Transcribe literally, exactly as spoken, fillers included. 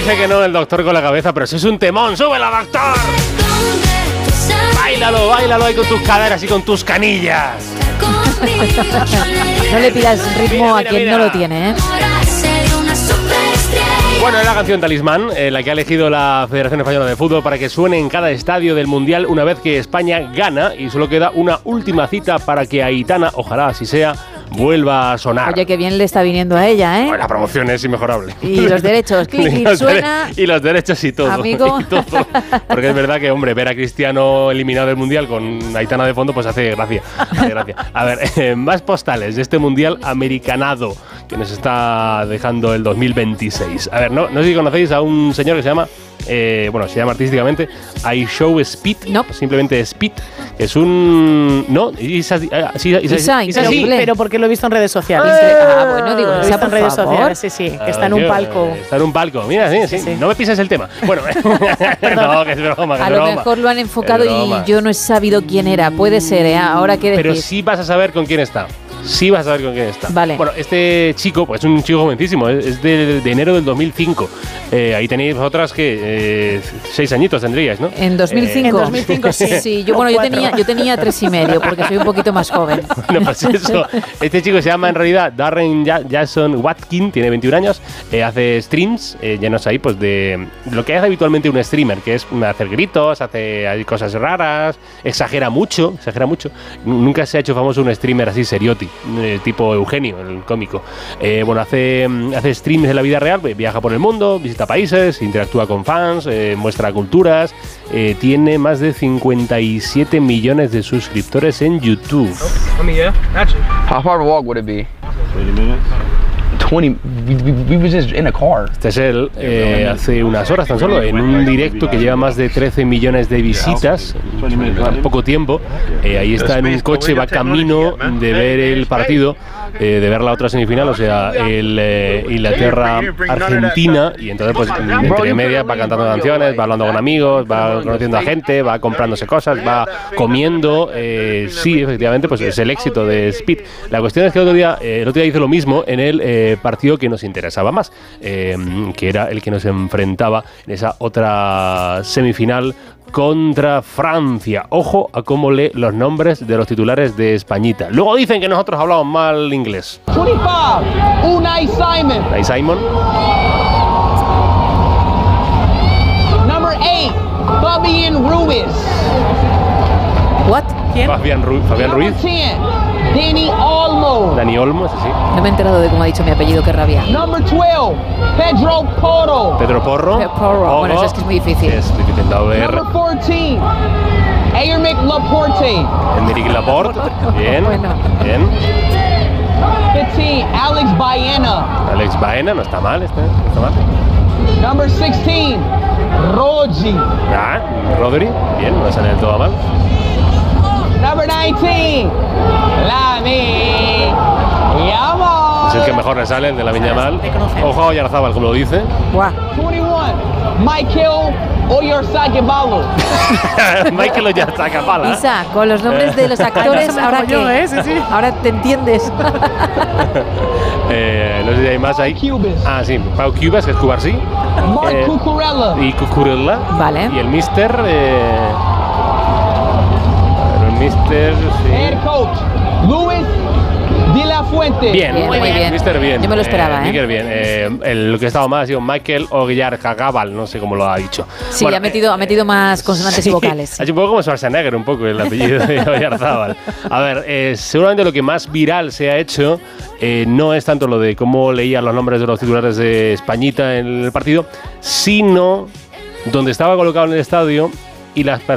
dice que no el doctor con la cabeza, pero si es un temón, ¡súbela, doctor! Báilalo, báilalo ahí con tus caderas y con tus canillas. No le pidas ritmo mira, a mira, quien mira. no lo tiene, ¿eh? Bueno, es la canción Talismán, eh, la que ha elegido la Federación Española de Fútbol para que suene en cada estadio del Mundial una vez que España gana, y solo queda una última cita para que Aitana, ojalá así sea, vuelva a sonar. Oye, qué bien le está viniendo a ella, ¿eh? Bueno, la promoción es inmejorable. Y los derechos, clic, y, clic, los suena. dere- y los derechos y todo. Amigo. Y todo. Porque es verdad que, hombre, ver a Cristiano eliminado del Mundial con Aitana de fondo, pues hace gracia. Hace gracia. A ver, eh, más postales de este Mundial americanado que nos está dejando el dos mil veintiséis. A ver, no, no sé si conocéis a un señor que se llama, eh, bueno, se llama artísticamente I Show Speed, no. simplemente Speed. Es un... ¿No? Isa, Isa, Isa, Isa, Isa, Pero, sí. pero porque lo he visto en redes sociales. Ah, bueno, digo, Lo he Isa, visto por en redes favor. sociales, sí, sí. Que está en Ah, un tío, palco. eh, Está en un palco, mira, sí, sí. Sí, sí. No me pises el tema. Bueno, no, que es broma, que A es lo broma. mejor lo han enfocado Es broma. y yo no he sabido quién era. Puede ser, ¿eh? Ahora qué decir. Pero sí vas a saber con quién está. Sí vas a saber con quién está. Vale. Bueno, este chico, pues es un chico jovencísimo, es es de, de enero del dos mil cinco. Eh, ahí tenéis vosotras que eh, seis añitos tendríais, ¿no? En dos mil cinco. En dos mil cinco, sí. Sí, yo, O bueno, yo cuatro. tenía, yo tenía tres y medio porque soy un poquito más joven. Bueno, pues eso. Este chico se llama en realidad Darren Ja- Jason Watkin, tiene veintiún años, eh, hace streams, eh, llenos ahí, pues de lo que hace habitualmente un streamer, que es hacer gritos, hace hay cosas raras, exagera mucho, exagera mucho. N- Nunca se ha hecho famoso un streamer así serioti, eh, tipo Eugenio, el cómico. Eh, bueno, hace, mm, hace streams de la vida real, eh, viaja por el mundo, visita países, interactúa con fans, eh, muestra culturas, eh, tiene más de cincuenta y siete millones de suscriptores en YouTube. I mean, yeah, actually. How far of a walk would it be? twenty minutes. twenty. We, we, we was just in a car. Este es él, eh, hace unas horas tan solo, en un directo que lleva más de trece millones de visitas en tan poco tiempo. Eh, ahí está en un coche, va camino de ver el partido, eh, de ver la otra semifinal, o sea, el eh, Inglaterra-Argentina, y entonces pues entre medias va cantando canciones, va hablando con amigos, va conociendo a gente, va comprándose cosas, va comiendo. Eh, sí, efectivamente, pues es el éxito de Speed. La cuestión es que el otro día, eh, el otro día hizo lo mismo en el eh, partido que nos interesaba más, eh, que era el que nos enfrentaba en esa otra semifinal contra Francia. Ojo a cómo lee los nombres de los titulares de Españita. Luego dicen que nosotros hablamos mal inglés. twenty-five, Unai Simon. Ahí Simon. Number eight, Fabian Ruiz. ¿What? ¿Quién? Fabián Ruiz. Fabián Number Ruiz. ten, Danny Olmo. Dani Olmo, ese sí. No me he enterado de cómo ha dicho mi apellido, qué rabia. Number twelve, Pedro Porro. Pedro Porro. Pedro Porro. Bueno, eso es que es muy difícil. Es difícil de ver. Number fourteen, Aymeric Laporte. Enrique Laporte. Bien. Bueno. Bien. fifteen, Alex Baena. Alex Baena, no está mal este. No está mal. Number sixteen, Rodri. Ah, Rodri. Bien, no sale del todo mal. Number nineteen, Lami Yamal. Es el que mejor le sale, el de la Viña Mal. te conocemos. Ojo a Oyarzábal, como lo dice. Buah. twenty-one, Michael Oyarzabal. Michael Oyarzábal. Isa, con los nombres de los actores, Eso me ahora hago yo, qué? ¿eh? Sí, sí. Ahora te entiendes. Eh, no sé si hay más ahí. Cubas. Ah, sí, Pau Cubas, que es Cubarsí. Mark Eh, Cucurella. Y Cucurella. Vale. Y el Mister. Eh, el Mister. Head Sí. coach, Luis de la Fuente. Bien, Bien, muy bien. Mister bien. Yo me lo esperaba, ¿eh? Mikel bien. Eh, el, lo que estaba mal ha sido Michael Oyarzabal, no sé cómo lo ha dicho. Sí, Bueno, ha, metido, ha metido más consonantes sí, y vocales. Ha hecho un poco como Schwarzenegger, un poco el apellido de Oyarzábal. A ver, eh, seguramente lo que más viral se ha hecho eh, no es tanto lo de cómo leían los nombres de los titulares de Españita en el partido, sino donde estaba colocado en el estadio y las